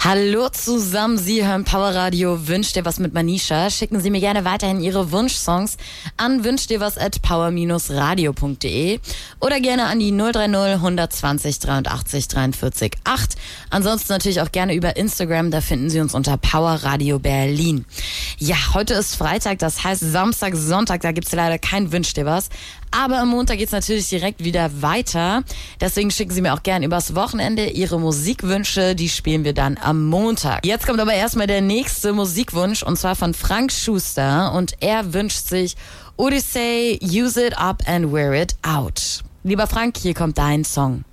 Hallo zusammen, Sie hören Power Radio Wünsch dir was mit Manisha. Schicken Sie mir gerne weiterhin Ihre Wunschsongs an wünschdirwas@power-radio.de oder gerne an die 030 120 83 43 8. Ansonsten natürlich auch gerne über Instagram, da finden Sie uns unter Power Radio Berlin. Ja, heute ist Freitag, das heißt Samstag, Sonntag, da gibt's leider kein Wünsch dir was. Aber am Montag geht's natürlich direkt wieder weiter. Deswegen schicken Sie mir auch gerne übers Wochenende Ihre Musikwünsche. Die spielen wir dann am Montag. Jetzt kommt aber erstmal der nächste Musikwunsch und zwar von Frank Schuster und er wünscht sich Odyssey, Use It Up and Wear It Out. Lieber Frank, hier kommt dein Song.